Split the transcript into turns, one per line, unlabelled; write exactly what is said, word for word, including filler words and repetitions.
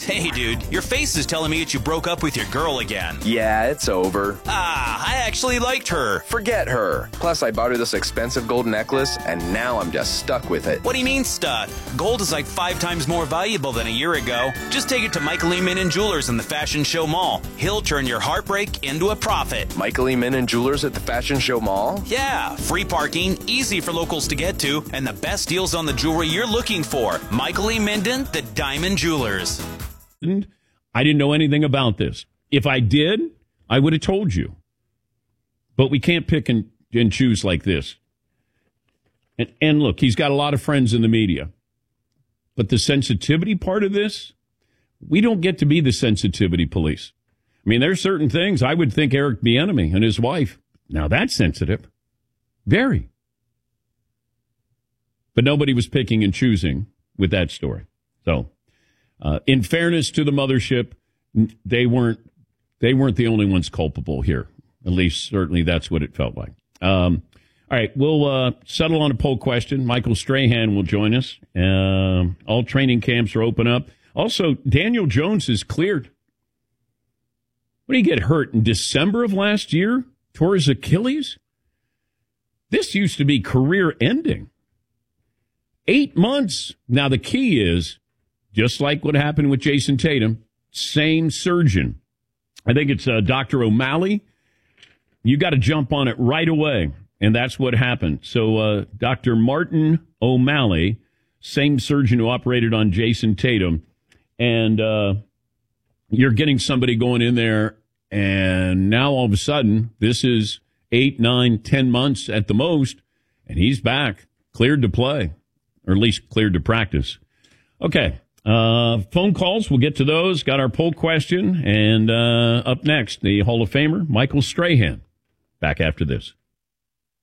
Hey, dude, your face is telling me that you broke up with your girl again.
Yeah, it's over.
Ah, I actually liked her.
Forget her. Plus, I bought her this expensive gold necklace, and now I'm just stuck with it.
What do you mean, stuck? Gold is like five times more valuable than a year ago. Just take it to Michael E. Min and Jewelers in the Fashion Show Mall. He'll turn your heartbreak into a profit.
Michael E. Min and Jewelers at the Fashion Show Mall?
Yeah, free parking, easy for locals to get to, and the best deals on the jewelry you're looking for. Michael E. Minden, the Diamond Jewelers.
I didn't know anything about this. If I did, I would have told you. But we can't pick and, and choose like this. And, and look, he's got a lot of friends in the media. But the sensitivity part of this, we don't get to be the sensitivity police. I mean, there's certain things I would think Eric Bieniemy and his wife, now that's sensitive. Very. But nobody was picking and choosing with that story. So, uh, in fairness to the mothership, they weren't they weren't the only ones culpable here. At least, certainly, that's what it felt like. Um, all right, we'll uh, settle on a poll question. Michael Strahan will join us. Uh, all training camps are open up. Also, Daniel Jones is cleared. What did he get hurt in December of last year? Tore his Achilles? This used to be career-ending. Eight months. Now, the key is, just like what happened with Jason Tatum, same surgeon. I think it's uh, Doctor O'Malley. You got to jump on it right away, and that's what happened. So uh, Doctor Martin O'Malley, same surgeon who operated on Jason Tatum, and uh, you're getting somebody going in there, and now all of a sudden, this is eight, nine, ten months at the most, and he's back, cleared to play, or at least cleared to practice. Okay. Uh, phone calls, we'll get to those. Got our poll question. And uh, up next, the Hall of Famer, Michael Strahan. Back after this.